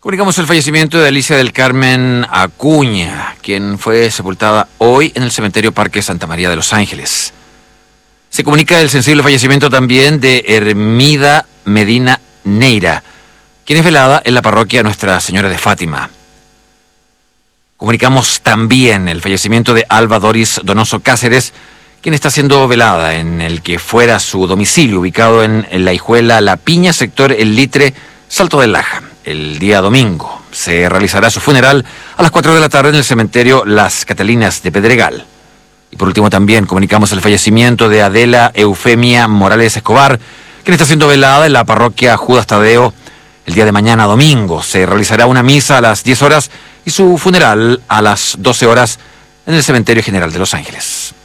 Comunicamos el fallecimiento de Alicia del Carmen Acuña, quien fue sepultada hoy en el cementerio Parque Santa María de Los Ángeles. Se comunica el sensible fallecimiento también de Hermida Medina Neira, quien es velada en la parroquia Nuestra Señora de Fátima. Comunicamos también el fallecimiento de Alba Doris Donoso Cáceres, quien está siendo velada en el que fuera su domicilio, ubicado en la Hijuela La Piña, sector El Litre, Salto del Laja. El día domingo se realizará su funeral a las 4 de la tarde en el cementerio Las Catalinas de Pedregal. Y por último también comunicamos el fallecimiento de Adela Eufemia Morales Escobar, quien está siendo velada en la parroquia Judas Tadeo. El día de mañana domingo se realizará una misa a las 10 horas y su funeral a las 12 horas en el Cementerio General de Los Ángeles.